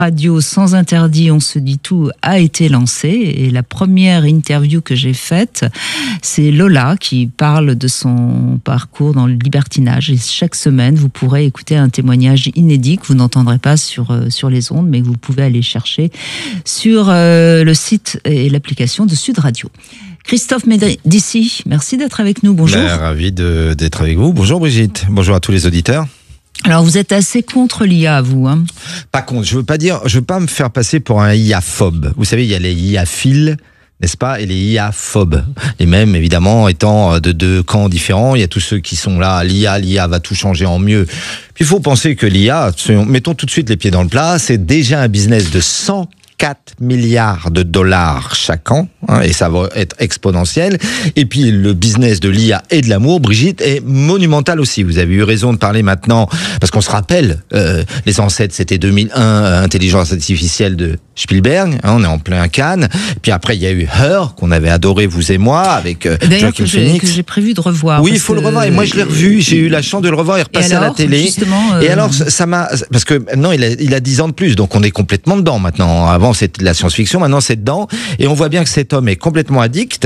Radio sans interdit, on se dit tout a été lancé et la première interview que j'ai faite, c'est Lola qui parle de son parcours dans le libertinage et chaque semaine vous pourrez écouter un témoignage inédit que vous n'entendrez pas sur les ondes mais que vous pouvez aller chercher sur le site et l'application de Sud Radio. Christophe Médici, merci d'être avec nous, bonjour. Ravi d'être avec vous, bonjour Brigitte, bonjour à tous les auditeurs. Alors vous êtes assez contre l'IA, vous, hein? Pas contre, je veux pas me faire passer pour un IA-phobe. Vous savez, il y a les IA-philes, n'est-ce pas, et les IA-phobes. Et même, évidemment, étant de deux camps différents, il y a tous ceux qui sont là, l'IA va tout changer en mieux. Puis il faut penser que l'IA, mettons tout de suite les pieds dans le plat, c'est déjà un business de 104 milliards de dollars chaque an, hein, et ça va être exponentiel. Et puis le business de l'IA et de l'amour, Brigitte, est monumental aussi. Vous avez eu raison de parler maintenant, parce qu'on se rappelle, les ancêtres, c'était 2001, intelligence artificielle de Spielberg, hein, on est en plein Cannes. Puis après, il y a eu Her, qu'on avait adoré, vous et moi, avec Joaquin Phoenix. Que j'ai prévu de revoir. Oui, il faut le revoir. Et moi, je l'ai revu. J'ai eu la chance de le revoir et repasser à la télé. Et alors, ça m'a... Parce que maintenant, il a 10 ans de plus, donc on est complètement dedans maintenant. Avant, c'était de la science-fiction, maintenant c'est dedans. Et on voit bien que cet homme est complètement addict.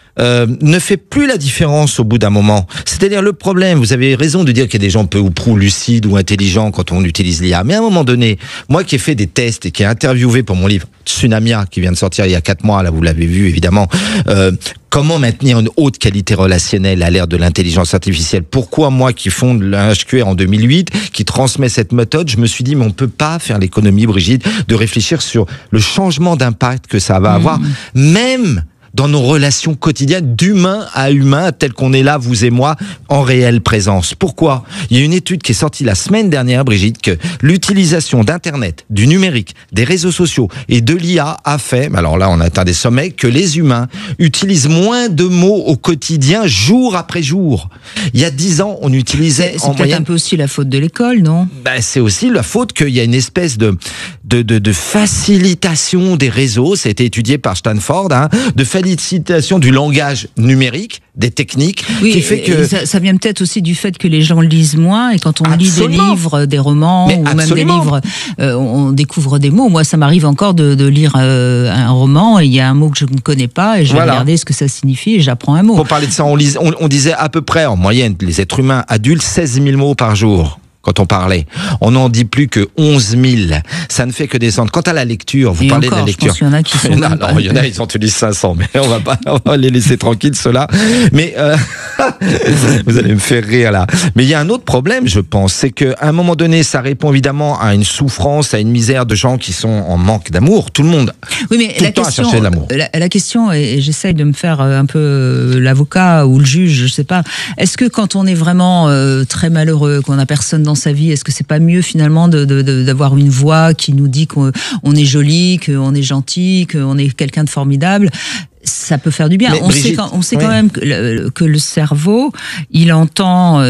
Ne fait plus la différence au bout d'un moment. C'est-à-dire le problème, vous avez raison de dire qu'il y a des gens peu ou prou lucides ou intelligents quand on utilise l'IA, mais à un moment donné, moi qui ai fait des tests et qui ai interviewé pour mon livre Tsunamia, qui vient de sortir il y a 4 mois, là vous l'avez vu évidemment, comment maintenir une haute qualité relationnelle à l'ère de l'intelligence artificielle. Pourquoi moi qui fonde l'HQR en 2008, qui transmet cette méthode, je me suis dit mais on peut pas faire l'économie, Brigitte, de réfléchir sur le changement d'impact que ça va avoir, même dans nos relations quotidiennes d'humain à humain, tel qu'on est là, vous et moi, en réelle présence. Pourquoi ? Il y a une étude qui est sortie la semaine dernière, Brigitte, que l'utilisation d'Internet, du numérique, des réseaux sociaux et de l'IA a fait, alors là on atteint des sommets, que les humains utilisent moins de mots au quotidien, jour après jour. Il y a 10 ans, on utilisait en moyenne... C'est peut-être un peu aussi la faute de l'école, non ? C'est aussi la faute qu'il y a une espèce de facilitation des réseaux, ça a été étudié par Stanford, hein, de facilitation du langage numérique, des techniques, oui, qui fait que... Ça vient peut-être aussi du fait que les gens lisent moins, et quand on lit des livres, des romans, ou même des livres, on découvre des mots. Moi, ça m'arrive encore de lire un roman, et il y a un mot que je ne connais pas, et je vais regarder ce que ça signifie, et j'apprends un mot. Pour parler de ça, on disait à peu près, en moyenne, les êtres humains adultes, 16 000 mots par jour. Quand on parlait, on n'en dit plus que 11 000. Ça ne fait que descendre. Quant à la lecture, vous parlez de la lecture. Je pense qu'il y en a qui sont non, il y en a, ils en utilisent 500, mais on va les laisser tranquilles, ceux-là. Mais vous allez me faire rire là. Mais il y a un autre problème, je pense, c'est qu'à un moment donné, ça répond évidemment à une souffrance, à une misère de gens qui sont en manque d'amour. Tout le monde. Oui, mais tout le temps à chercher de l'amour. La question, et j'essaye de me faire un peu l'avocat ou le juge, je sais pas. Est-ce que quand on est vraiment très malheureux, qu'on a personne dans sa vie, est-ce que c'est pas mieux finalement d'avoir une voix qui nous dit qu'on est joli, qu'on est gentil, qu'on est quelqu'un de formidable? Ça peut faire du bien. On sait quand même que le cerveau, il entend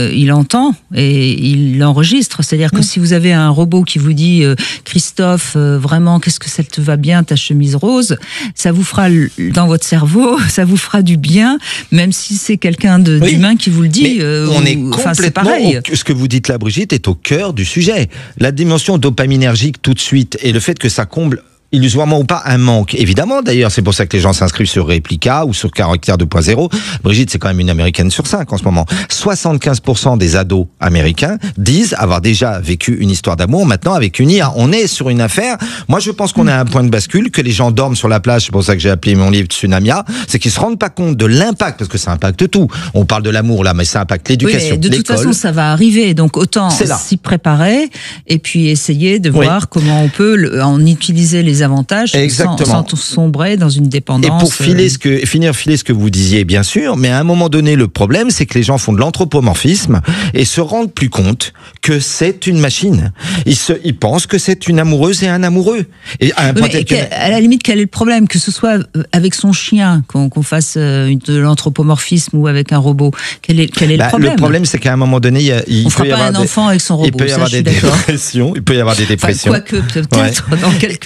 et il enregistre. C'est-à-dire que si vous avez un robot qui vous dit Christophe, vraiment, qu'est-ce que ça te va bien ta chemise rose, ça vous fera dans votre cerveau, ça vous fera du bien, même si c'est quelqu'un d'humain qui vous le dit. On est complètement. Ce que vous dites là, Brigitte, est au cœur du sujet. La dimension dopaminergique tout de suite et le fait que ça comble illusoirement ou pas un manque. Évidemment, d'ailleurs, c'est pour ça que les gens s'inscrivent sur Replica ou sur Caractère 2.0. Brigitte, c'est quand même une Américaine sur 5 en ce moment. 75% des ados américains disent avoir déjà vécu une histoire d'amour maintenant avec une IA. On est sur une affaire. Moi, je pense qu'on est à un point de bascule, que les gens dorment sur la plage. C'est pour ça que j'ai appelé mon livre Tsunamia. C'est qu'ils se rendent pas compte de l'impact, parce que ça impacte tout. On parle de l'amour là, mais ça impacte l'éducation, de toute façon, ça va arriver. Donc, autant s'y préparer et puis essayer de voir comment on peut en utiliser les avantages sans sombrer dans une dépendance. Et pour filer ce que vous disiez, bien sûr, mais à un moment donné, le problème, c'est que les gens font de l'anthropomorphisme et se rendent plus compte que c'est une machine. Ils pensent que c'est une amoureuse et un amoureux. Et à la limite, quel est le problème ? Que ce soit avec son chien, qu'on fasse de l'anthropomorphisme ou avec un robot, quel est le problème ? Le problème, c'est qu'à un moment donné, on fera pas un enfant avec son robot. Il peut y avoir des dépressions. Il peut y avoir des dépressions. Quoique, peut-être dans quelques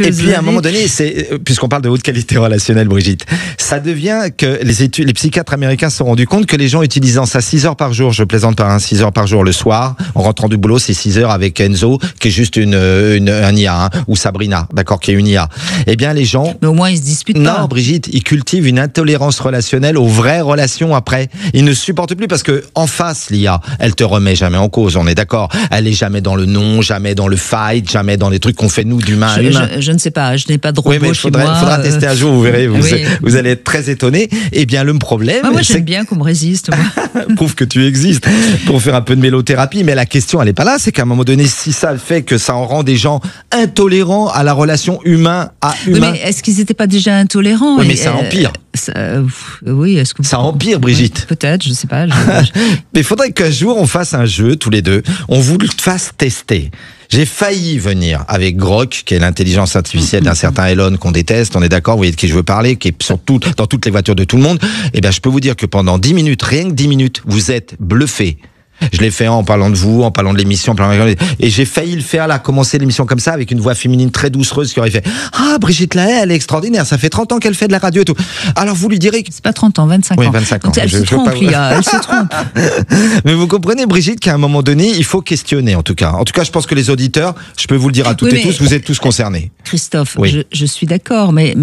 moment donné, puisqu'on parle de haute qualité relationnelle, Brigitte, ça devient que les psychiatres américains se sont rendus compte que les gens utilisant ça 6 heures par jour, je plaisante par 6 heures par jour le soir, en rentrant du boulot, c'est 6 heures avec Enzo, qui est juste un IA, ou Sabrina, d'accord, qui est une IA. Eh bien, les gens... Mais au moins, ils se disputent pas. Non, Brigitte, ils cultivent une intolérance relationnelle aux vraies relations après. Ils ne supportent plus parce que en face, l'IA, elle te remet jamais en cause, on est d'accord. Elle est jamais dans le non, jamais dans le fight, jamais dans les trucs qu'on fait nous d'humain à humain. Je ne sais pas, je n'ai pas de robot chez moi. Il faudra tester un jour, vous verrez, vous allez être très étonné. Eh bien, le problème... moi, j'aime bien qu'on me résiste. Prouve que tu existes pour faire un peu de mélothérapie, mais la question, elle n'est pas là. C'est qu'à un moment donné, si ça fait que ça en rend des gens intolérants à la relation humain à humain... Oui, mais est-ce qu'ils n'étaient pas déjà intolérants? Oui, mais ça empire. Oui, est-ce que ça empire, Brigitte? Peut-être, je sais pas. Mais il faudrait qu'un jour on fasse un jeu tous les deux, on vous le fasse tester. J'ai failli venir avec Grok, qui est l'intelligence artificielle d'un certain Elon qu'on déteste, on est d'accord, vous voyez de qui je veux parler, qui est dans toutes les voitures de tout le monde. Eh bien, je peux vous dire que pendant 10 minutes, rien que 10 minutes, vous êtes bluffés. Je l'ai fait en parlant de vous, en parlant de l'émission, et j'ai failli le faire là, commencer l'émission comme ça, avec une voix féminine très doucereuse qui aurait fait « Ah, Brigitte Lahaie, elle est extraordinaire, ça fait 30 ans qu'elle fait de la radio et tout. » Alors vous lui direz... C'est pas 30 ans, 25 ans. Oui, 25 ans. Donc, elle se trompe, elle se trompe. Mais vous comprenez, Brigitte, qu'à un moment donné, il faut questionner, en tout cas. En tout cas, je pense que les auditeurs, je peux vous le dire à toutes et tous, vous êtes tous concernés. Christophe, je suis d'accord, mais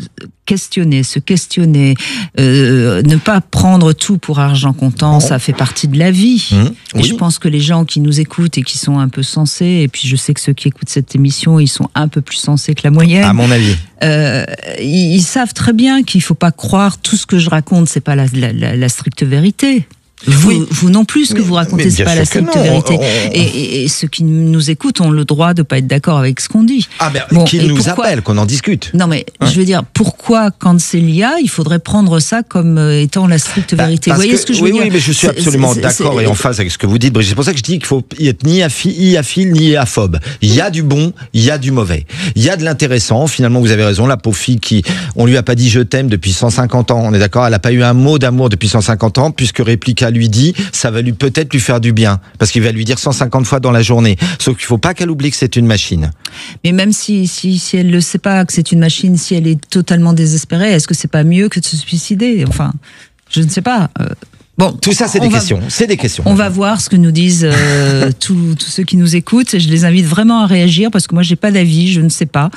se questionner, ne pas prendre tout pour argent comptant, ça fait partie de la vie. Et je pense que les gens qui nous écoutent et qui sont un peu sensés, et puis je sais que ceux qui écoutent cette émission, ils sont un peu plus sensés que la moyenne. À mon avis. Ils savent très bien qu'il faut pas croire tout ce que je raconte, c'est pas la stricte vérité. Vous non plus, ce que vous racontez, c'est pas la stricte vérité. Et ceux qui nous écoutent ont le droit de pas être d'accord avec ce qu'on dit. Ah qu'ils nous appellent, qu'on en discute. Non mais je veux dire, pourquoi quand c'est l'IA, il faudrait prendre ça comme étant la stricte vérité. Vous voyez ce que je veux dire? Oui, mais je suis absolument d'accord et en phase avec ce que vous dites, Brigitte. C'est pour ça que je dis qu'il faut être ni iaphile ni iaphobe. Il y a du bon, il y a du mauvais. Il y a de l'intéressant. Finalement, vous avez raison. La pauvre fille on lui a pas dit je t'aime depuis 150 ans. On est d'accord? Elle a pas eu un mot d'amour depuis 150 ans, puisque Réplica lui dit, ça va peut-être lui faire du bien, parce qu'il va lui dire 150 fois dans la journée. Sauf qu'il faut pas qu'elle oublie que c'est une machine. Mais même si elle le sait pas que c'est une machine, si elle est totalement désespérée, est-ce que c'est pas mieux que de se suicider? Enfin, je ne sais pas. Bon, tout ça, c'est des questions. C'est des questions. On va voir ce que nous disent tous ceux qui nous écoutent. Je les invite vraiment à réagir parce que moi, j'ai pas d'avis, je ne sais pas.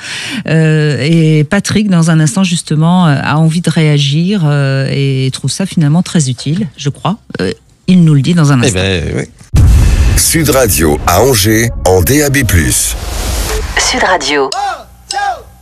Et Patrick, dans un instant, justement, a envie de réagir et trouve ça finalement très utile, je crois. Il nous le dit dans un instant. Oui. Sud Radio à Angers en DAB+. Sud Radio.